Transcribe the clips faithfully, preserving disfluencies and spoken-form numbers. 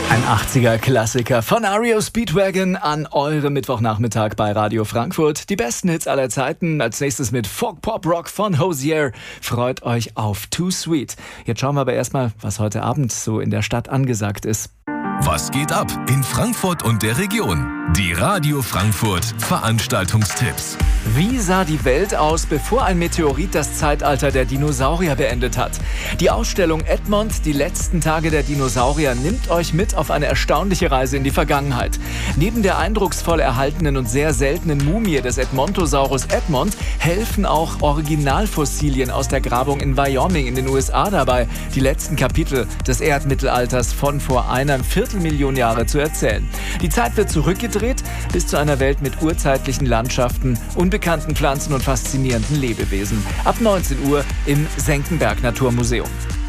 Ein achtziger-Klassiker von R E O Speedwagon an eurem Mittwochnachmittag bei Radio Frankfurt. Die besten Hits aller Zeiten. Als nächstes mit Folk Pop Rock von Hozier. Freut euch auf Too Sweet. Jetzt schauen wir aber erstmal, was heute Abend so in der Stadt angesagt ist. Was geht ab in Frankfurt und der Region? Die Radio Frankfurt Veranstaltungstipps. Wie sah die Welt aus, bevor ein Meteorit das Zeitalter der Dinosaurier beendet hat? Die Ausstellung Edmond, die letzten Tage der Dinosaurier, nimmt euch mit auf eine erstaunliche Reise in die Vergangenheit. Neben der eindrucksvoll erhaltenen und sehr seltenen Mumie des Edmontosaurus Edmond helfen auch Originalfossilien aus der Grabung in Wyoming in den U S A dabei, die letzten Kapitel des Erdmittelalters von vor einer Viertelmillion Jahre zu erzählen. Die Zeit wird zurückgedreht bis zu einer Welt mit urzeitlichen Landschaften, unbekannten Pflanzen und faszinierenden Lebewesen. Ab neunzehn Uhr im Senckenberg Naturmuseum.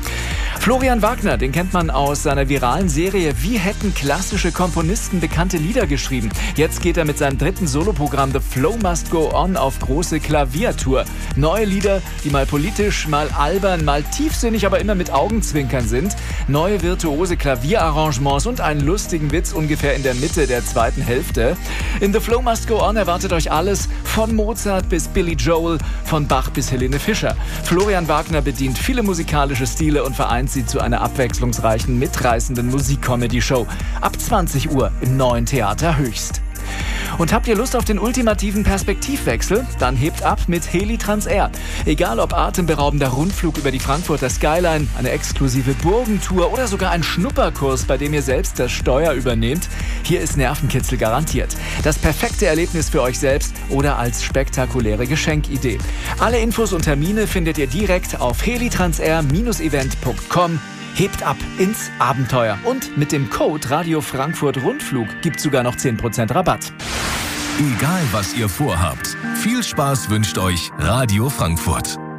Florian Wagner, den kennt man aus seiner viralen Serie Wie hätten klassische Komponisten bekannte Lieder geschrieben. Jetzt geht er mit seinem dritten Soloprogramm The Flow Must Go On auf große Klaviertour. Neue Lieder, die mal politisch, mal albern, mal tiefsinnig, aber immer mit Augenzwinkern sind. Neue virtuose Klavierarrangements und einen lustigen Witz ungefähr in der Mitte der zweiten Hälfte. In The Flow Must Go On erwartet euch alles, von Mozart bis Billy Joel, von Bach bis Helene Fischer. Florian Wagner bedient viele musikalische Stile und vereint sie zu einer abwechslungsreichen, mitreißenden Musik-Comedy-Show. Ab zwanzig Uhr im Neuen Theater Höchst. Und habt ihr Lust auf den ultimativen Perspektivwechsel? Dann hebt ab mit Heli Transair. Egal ob atemberaubender Rundflug über die Frankfurter Skyline, eine exklusive Burgentour oder sogar ein Schnupperkurs, bei dem ihr selbst das Steuer übernehmt, hier ist Nervenkitzel garantiert. Das perfekte Erlebnis für euch selbst oder als spektakuläre Geschenkidee. Alle Infos und Termine findet ihr direkt auf helitransair Event Punkt com. Hebt ab ins Abenteuer. Und mit dem Code Radio Frankfurt Rundflug gibt's sogar noch zehn Prozent Rabatt. Egal was ihr vorhabt, viel Spaß wünscht euch Radio Frankfurt.